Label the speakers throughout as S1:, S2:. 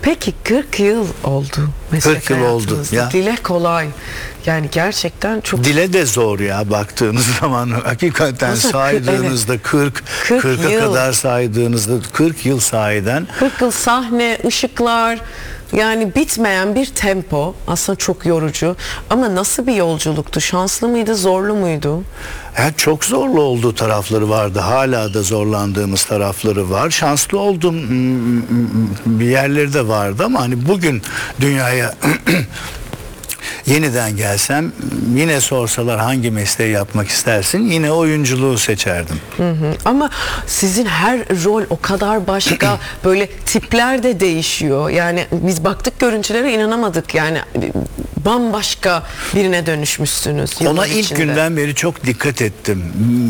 S1: Peki 40 yıl oldu meslek
S2: 40 yıl oldu ya.
S1: Dile kolay. Yani gerçekten çok...
S2: Dile de zor ya baktığınız zaman. Hakikaten
S1: Nasıl?
S2: saydığınızda
S1: Evet.
S2: 40'a
S1: yıl.
S2: kadar saydığınızda 40 yıl sahiden.
S1: 40 yıl sahne, ışıklar, yani bitmeyen bir tempo. Aslında çok yorucu. Ama nasıl bir yolculuktu? Şanslı mıydı, zorlu muydu?
S2: Yani çok zorlu olduğu tarafları vardı. Hala da zorlandığımız tarafları var. Şanslı olduğum bir yerleri de vardı ama hani bugün dünyaya yeniden gelsem, yine sorsalar hangi mesleği yapmak istersin, yine oyunculuğu seçerdim.
S1: Ama sizin her rol o kadar başka, böyle tipler de değişiyor. Yani biz baktık görüntülere, inanamadık. Yani bambaşka birine dönüşmüşsünüz.
S2: Ona ilk günden beri çok dikkat ettim.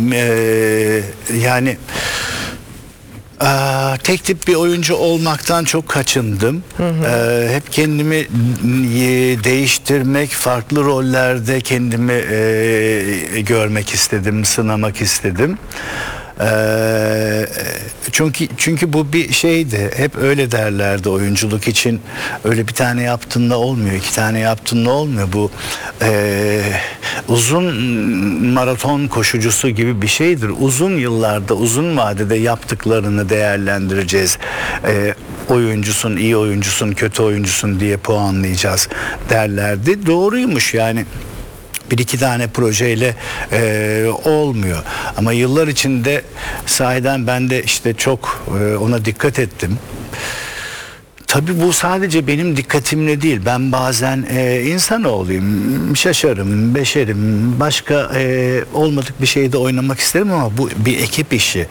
S2: Yani tek tip bir oyuncu olmaktan çok kaçındım. Hep kendimi değiştirmek, farklı rollerde kendimi görmek istedim, sınamak istedim. Çünkü bu bir şeydi. Hep öyle derlerdi oyunculuk için. Öyle bir tane yaptığında olmuyor, iki tane yaptığında olmuyor. Bu uzun maraton koşucusu gibi bir şeydir. Uzun yıllarda, uzun vadede yaptıklarını değerlendireceğiz. Oyuncusun, iyi oyuncusun, kötü oyuncusun diye puanlayacağız derlerdi. Doğruymuş yani. Bir iki tane projeyle olmuyor. Ama yıllar içinde sahiden ben de işte çok ona dikkat ettim. Tabii bu sadece benim dikkatimle değil. Ben bazen insanoğluyum, şaşarım, beşerim, başka olmadık bir şeyde oynamak isterim ama bu bir ekip işi.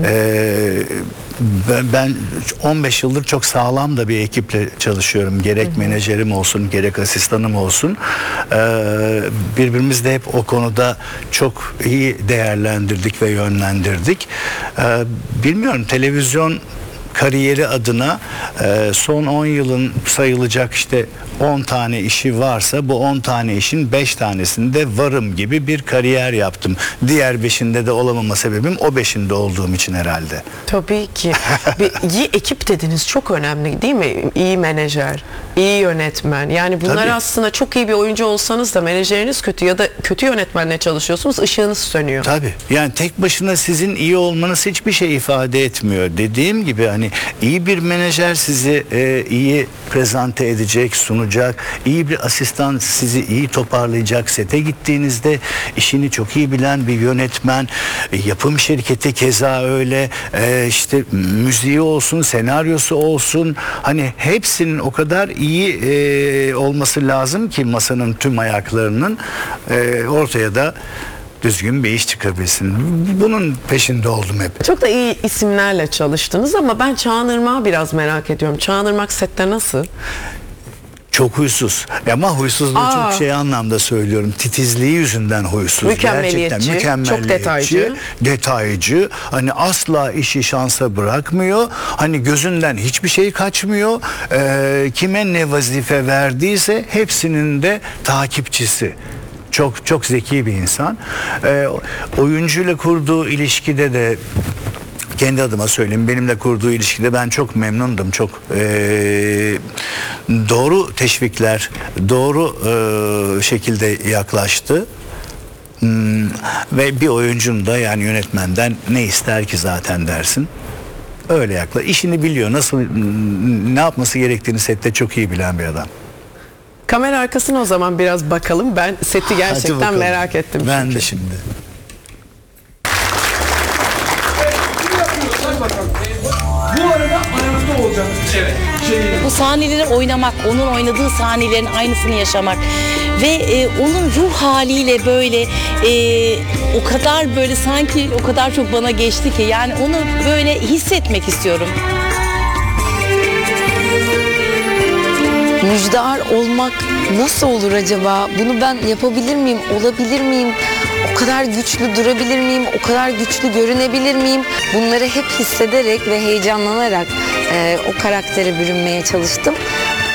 S2: Ben 15 yıldır çok sağlam da bir ekiple çalışıyorum. Gerek menajerim olsun, gerek asistanım olsun. Birbirimizi de hep o konuda çok iyi değerlendirdik ve yönlendirdik. Bilmiyorum, televizyon kariyeri adına son 10 yılın sayılacak işte 10 tane işi varsa bu 10 tane işin 5 tanesinde varım gibi bir kariyer yaptım. Diğer 5'inde de olamama sebebim o 5'inde olduğum için herhalde.
S1: Tabii ki. İyi ekip dediniz, çok önemli değil mi? İyi menajer, iyi yönetmen. Yani bunlar
S2: Tabii.
S1: aslında çok iyi bir oyuncu olsanız da menajeriniz kötü ya da kötü yönetmenle çalışıyorsunuz, ışığınız sönüyor.
S2: Tabii. Yani tek başına sizin iyi olmanız hiçbir şey ifade etmiyor. Dediğim gibi hani iyi bir menajer sizi iyi prezente edecek, sunacak. İyi bir asistan sizi iyi toparlayacak. Sete gittiğinizde işini çok iyi bilen bir yönetmen, yapım şirketi keza öyle, işte müziği olsun, senaryosu olsun, hani hepsinin o kadar iyi olması lazım ki masanın tüm ayaklarının ortaya da düzgün bir iş çıkabilsin. Bunun peşinde oldum hep.
S1: Çok da iyi isimlerle çalıştınız ama ben Çağan Irmak'ı biraz merak ediyorum. Çağan Irmak sette nasıl?
S2: Çok huysuz. Ama huysuzluğu çok şey anlamda söylüyorum. Titizliği yüzünden huysuz.
S1: Mükemmeliyetçi,
S2: gerçekten mükemmeliyetçi,
S1: çok
S2: detaycı. Hani asla işi şansa bırakmıyor. Hani gözünden hiçbir şey kaçmıyor. Kime ne vazife verdiyse hepsinin de takipçisi. Çok çok zeki bir insan. Oyuncuyla kurduğu ilişkide de, kendi adıma söyleyeyim, benimle kurduğu ilişkide ben çok memnundum. Çok doğru teşvikler, doğru şekilde yaklaştı. Ve bir oyuncunun da, yani yönetmenden ne ister ki zaten dersin. Öyle yaklaş. İşini biliyor. Nasıl, ne yapması gerektiğini sette çok iyi bilen bir adam.
S1: Kamera arkasına o zaman biraz bakalım. Ben seti gerçekten merak ettim.
S2: Ben
S1: çünkü.
S2: de şimdi.
S3: Bu arada ayakta olacaksınız. Evet.
S4: Bu sahneleri oynamak, onun oynadığı sahnelerin aynısını yaşamak ve onun ruh haliyle böyle o kadar böyle sanki o kadar çok bana geçti ki yani onu böyle hissetmek istiyorum.
S5: Müjdar olmak nasıl olur acaba? Bunu ben yapabilir miyim? Olabilir miyim? O kadar güçlü durabilir miyim? O kadar güçlü görünebilir miyim? Bunları hep hissederek ve heyecanlanarak o karaktere bürünmeye çalıştım.